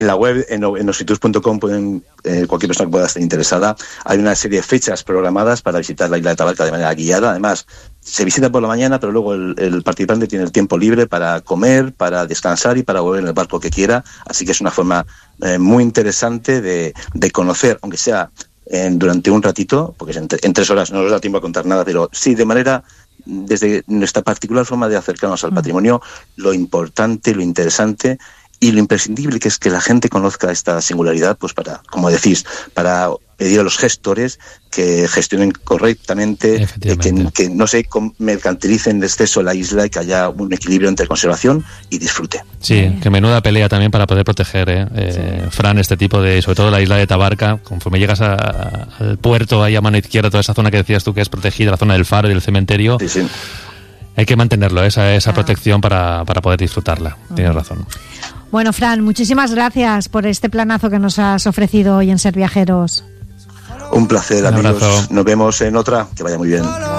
la web, en nositours.com, cualquier persona que pueda estar interesada, hay una serie de fechas programadas para visitar la isla de Tabarca de manera guiada. Además, se visita por la mañana, pero luego el participante tiene el tiempo libre para comer, para descansar y para volver en el barco que quiera. Así que es una forma muy interesante de conocer, aunque sea durante un ratito, porque en 3 horas no nos da tiempo a contar nada, pero sí de manera, desde nuestra particular forma de acercarnos al patrimonio, lo importante, lo interesante y lo imprescindible que es que la gente conozca esta singularidad, pues para, como decís, para pedir a los gestores que gestionen correctamente, que no se mercantilicen de exceso la isla y que haya un equilibrio entre conservación y disfrute. Sí, que menuda pelea también para poder proteger, Fran, este tipo de, sobre todo la isla de Tabarca, conforme llegas al puerto, ahí a mano izquierda, toda esa zona que decías tú que es protegida, la zona del faro y del cementerio. Sí. Hay que mantenerlo, esa protección para poder disfrutarla. Tienes razón. Bueno, Fran, muchísimas gracias por este planazo que nos has ofrecido hoy en Ser Viajeros. Un placer, amigos. Nos vemos en otra. Que vaya muy bien.